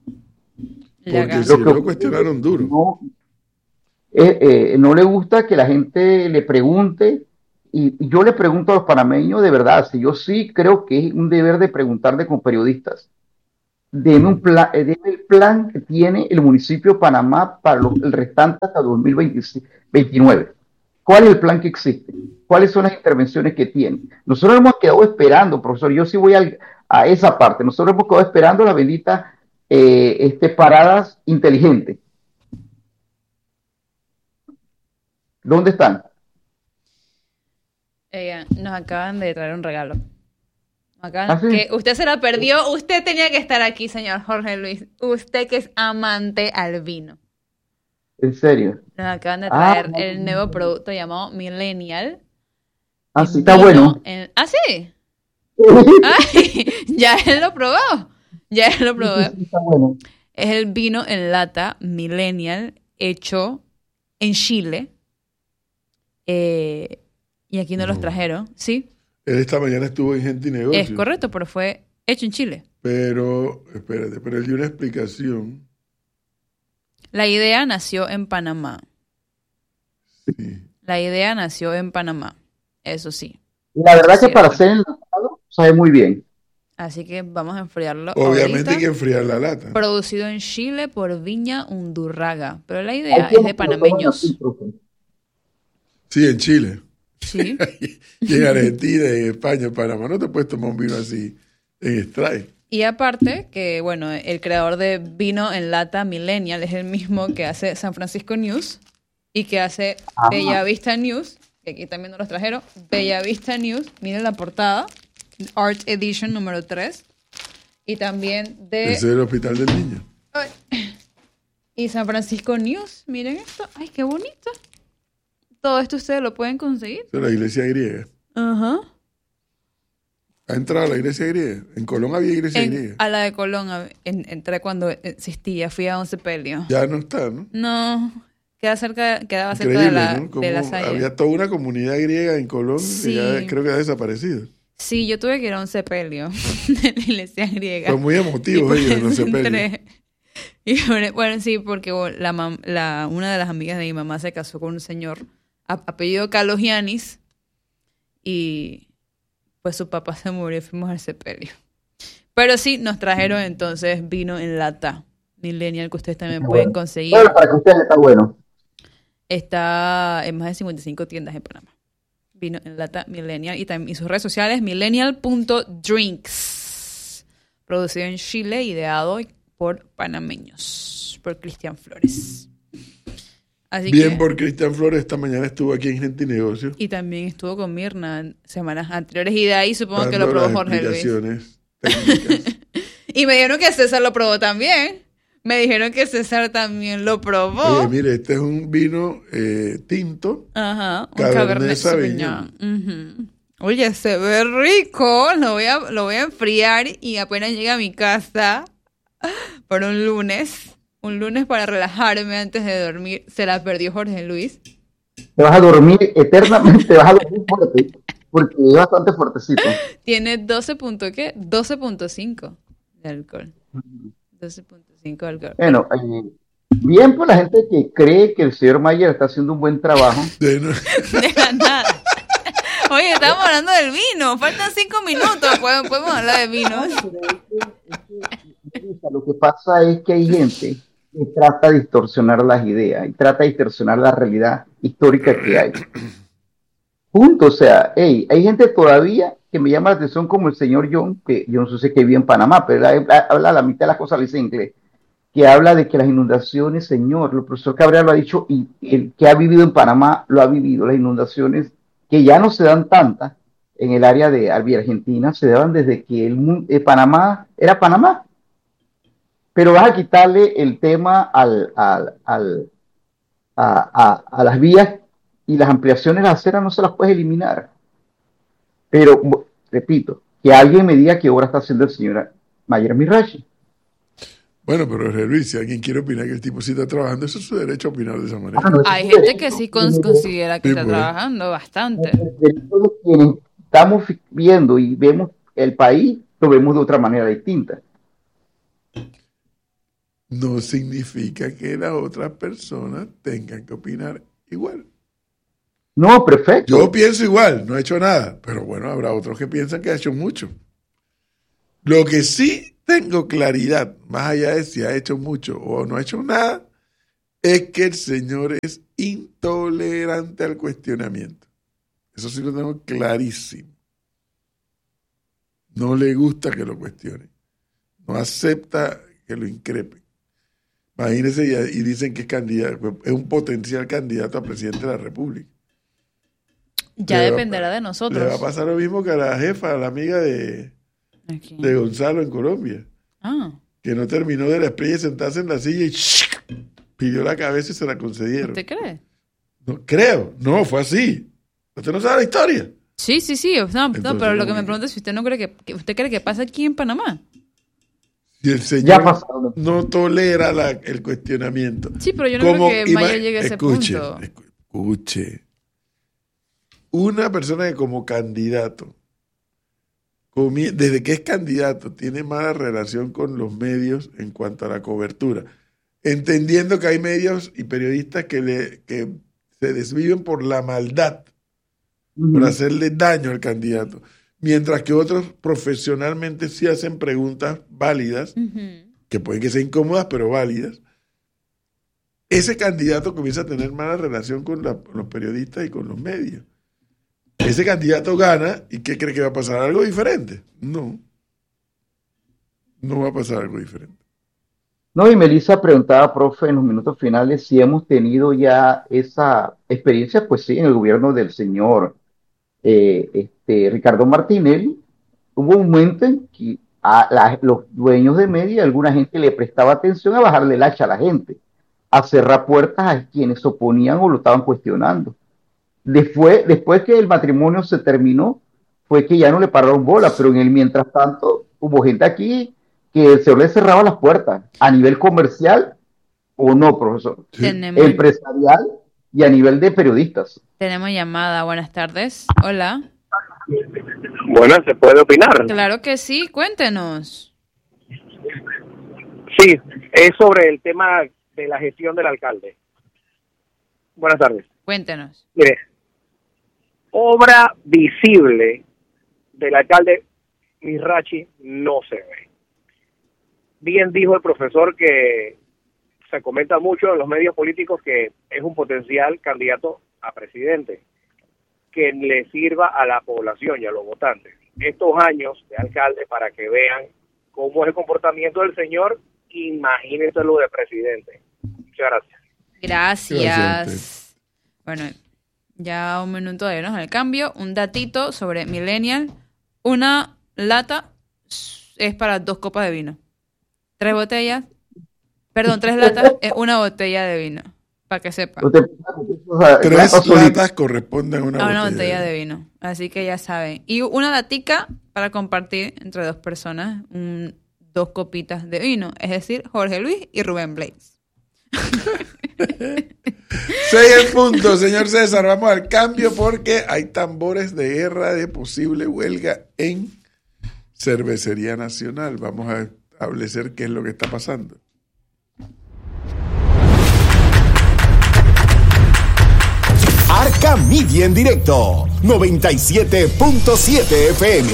Porque si lo cuestionaron duro. No, eh, eh, no le gusta que la gente le pregunte y yo le pregunto a los panameños de verdad, si yo sí creo que es un deber de preguntarle como periodistas, deme un plan, eh, deme el plan que tiene el municipio de Panamá para los- el restante hasta dos mil veintinueve. ¿Cuál es el plan que existe? ¿Cuáles son las intervenciones que tiene? Nosotros hemos quedado esperando, profesor, yo sí voy al- a esa parte, nosotros hemos quedado esperando la bendita eh, este, paradas inteligentes. ¿Dónde están? Ella, nos acaban de traer un regalo. Nos acaban- ¿Ah, sí? que usted se la perdió. Usted tenía que estar aquí, señor Jorge Luis. Usted que es amante al vino. ¿En serio? Nos acaban de Ah, traer el nuevo producto llamado Millennial. así en está vino bueno. en- ¿Ah, sí? Ay, ya él lo probó. Ya él lo probó. Sí, sí, está bueno. Es el vino en lata Millennial hecho en Chile. Eh, y aquí nos los No. trajeron. Sí, Él esta mañana estuvo en Gente y Negocios. es correcto, pero fue hecho en Chile. Pero, espérate, pero él dio una explicación. La idea nació en Panamá. Sí. La idea nació en Panamá. Eso sí. La verdad que Cierto. para ser enlatado sabe muy bien. Así que vamos a enfriarlo. Obviamente ahorita. hay que enfriar la lata. Producido en Chile por Viña Undurraga. Pero la Hay idea quienes es de lo toman panameños. así, profe. Sí, en Chile. Sí. Y en Argentina, y en España, en Panamá. No te puedes tomar un vino así en strike. Y aparte, que bueno, el creador de vino en lata Millennial es el mismo que hace San Francisco News y que hace Ajá. Bella Vista News, que aquí también nos los trajeron. Bella Vista News, miren la portada, Art Edition número tres. Y también de... Ese es el Hospital del Niño. Ay. Y San Francisco News, miren esto. Ay, qué bonito. Todo esto ustedes lo pueden conseguir. Esa es la iglesia griega. Ajá. ¿Ha entrado a la iglesia griega? En Colón había iglesia En- griega. a la de Colón a- en- entré cuando existía, fui a Once Pelio. Ya no está, ¿no? No, queda cerca, quedaba cerca de Increíble, la, ¿no? Como de la Salle. había toda una comunidad griega en Colón Sí. y ya creo que ha desaparecido. Sí, yo tuve que ir a un sepelio de la iglesia griega. Son muy Y emotivos por ellos en los eso sepelios. entré. Y por- bueno, sí, porque bueno, la, mam- la, una de las amigas de mi mamá se casó con un señor a- apellido Calogianis y pues su papá se murió y fuimos al sepelio. Pero sí, nos trajeron entonces vino en lata Millennial que ustedes también pueden conseguir. Bueno, para que ustedes está bueno. Está en más de cincuenta y cinco tiendas en Panamá. Vino en lata Millennial y, también, y sus redes sociales millennial punto drinks. Producido en Chile, ideado por panameños, por Cristian Flores. Así Bien que, por Cristian Flores, esta mañana estuvo aquí en Gente y Negocios. y también estuvo con Mirna en semanas anteriores y de ahí supongo que dando lo probó las Jorge Luis. explicaciones técnicas. Y me dijeron que César lo probó también. Me dijeron que César también lo probó. Oye, mire, este es un vino eh, tinto. Ajá, un Cabernet Cabernet Sauvignon. Sauvignon. Ujú. Oye, se ve rico. Lo voy a, lo voy a enfriar y apenas llegue a mi casa por un lunes. Un lunes para relajarme antes de dormir. Se la perdió Jorge Luis. Te vas a dormir eternamente, te vas a dormir fuerte, porque es bastante fuertecito. Tiene doce punto ¿qué? doce punto cinco de alcohol. doce punto cinco de alcohol. Bueno, eh, bien por la gente que cree que el señor Mayer está haciendo un buen trabajo. De- no- De la nada. Oye, estamos hablando del vino. Faltan cinco minutos. Podemos, podemos hablar de vino. Lo que pasa es que hay gente que trata de distorsionar las ideas y trata de distorsionar la realidad histórica que hay. Punto, o sea, hey, hay gente todavía que me llama la atención como el señor John, que yo no sé qué vive en Panamá, pero él habla la mitad de las cosas, lo dice en inglés, que habla de que las inundaciones, señor, el profesor Cabrera lo ha dicho y el que ha vivido en Panamá lo ha vivido, las inundaciones que ya no se dan tantas en el área de Albia, Argentina, se daban desde que el, mu- eh, Panamá era Panamá. Pero vas a quitarle el tema al, al, al, a, a, a las vías y las ampliaciones de las aceras no se las puedes eliminar. Pero, bu- repito, que alguien me diga qué obra está haciendo el señor Mayer Mirachi. Bueno, pero Jorge Luis, si alguien quiere opinar que el tipo sí está trabajando, eso es su derecho a opinar de esa manera. Ah, no, eso Hay es gente derecho. que sí cons- considera que Sí, está pues. trabajando bastante. El derecho de quienes estamos fi- viendo y vemos el país, lo vemos de otra manera distinta. No significa que las otras personas tengan que opinar igual. No, perfecto. Yo pienso igual, no he hecho nada, pero bueno, habrá otros que piensan que ha hecho mucho. Lo que sí tengo claridad, más allá de si ha hecho mucho o no ha hecho nada, es que el señor es intolerante al cuestionamiento. Eso sí lo tengo clarísimo. No le gusta que lo cuestionen. No acepta que lo increpen. Imagínense, y, y dicen que es candidato, es un potencial candidato a presidente de la República. Ya Le dependerá va, de nosotros. Le va a pasar lo mismo que a la jefa, a la amiga de, de Gonzalo en Colombia. Ah. Que no terminó de la estrella y sentarse en la silla y pidió la cabeza y se la concedieron. ¿Usted cree? No, creo, no, fue así. ¿Usted no sabe la historia? Sí, sí, sí. No, Entonces, no, pero lo que no, me pregunta es si usted no cree que, que usted cree que pasa aquí en Panamá. Si el señor Ya pasó. no tolera la, el cuestionamiento. Sí, pero yo no Como creo que ima- Maya llegue a ese escuche, punto. Escuche. Una persona que como candidato, comie- desde que es candidato, tiene mala relación con los medios en cuanto a la cobertura. Entendiendo que hay medios y periodistas que, le, que se desviven por la maldad, Ujú. por hacerle daño al candidato. Mientras que otros profesionalmente sí hacen preguntas válidas, Ujú. que pueden que sean incómodas, pero válidas. Ese candidato comienza a tener mala relación con, la- con los periodistas y con los medios. Ese candidato gana, ¿y qué cree que va a pasar? ¿Algo diferente? No. No va a pasar algo diferente. No, y Melissa preguntaba, profe, en los minutos finales si hemos tenido ya esa experiencia. Pues sí, en el gobierno del señor eh, este, Ricardo Martinelli, hubo un momento en que a la- los dueños de media, alguna gente le prestaba atención a bajarle el hacha a la gente, a cerrar puertas a quienes se oponían o lo estaban cuestionando. Después, después que el matrimonio se terminó, fue que ya no le pararon bola, pero en el mientras tanto hubo gente aquí que el señor le cerraba las puertas a nivel comercial o no, profesor, Sí. Tenemos, empresarial y a nivel de periodistas. tenemos llamada. Buenas tardes. Hola. Bueno, ¿se puede opinar? Claro que sí. Cuéntenos. Sí, es sobre el tema de la gestión del alcalde. Buenas tardes. Cuéntenos. Mire, obra visible del alcalde Mirachi no se ve. Bien dijo el profesor que se comenta mucho en los medios políticos que es un potencial candidato a presidente que le sirva a la población y a los votantes. Estos años de alcalde, para que vean cómo es el comportamiento del señor, imagínense lo de presidente. Muchas gracias. Gracias. Gracias Bueno, ya un minuto de irnos al cambio. Un datito sobre Millennial. Una lata es para dos copas de vino. Tres botellas. Perdón, tres latas es una botella de vino. Para que sepa. Usted- o sea, Tres gato solito. latas corresponden a una, A una botella. botella de vino. Así que ya saben. Y una latica para compartir entre dos personas. Un, dos copitas de vino. Es decir, Jorge Luis y Rubén Blades. Seis en punto, señor César. Vamos al cambio porque hay tambores de guerra de posible huelga en Cervecería Nacional. Vamos a establecer qué es lo que está pasando. Arca Media en directo, noventa y siete punto siete F M.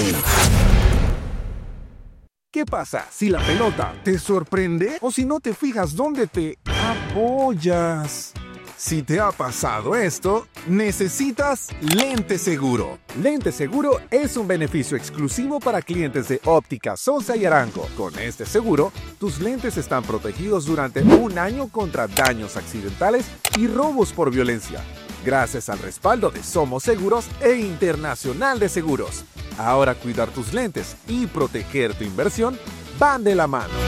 ¿Qué pasa si la pelota te sorprende o si no te fijas dónde te apoyas? Si te ha pasado esto, necesitas Lente Seguro. Lente Seguro es un beneficio exclusivo para clientes de Óptica Sosa y Arango. Con este seguro, tus lentes están protegidos durante un año contra daños accidentales y robos por violencia, gracias al respaldo de Somos Seguros e Internacional de Seguros. Ahora cuidar tus lentes y proteger tu inversión van de la mano.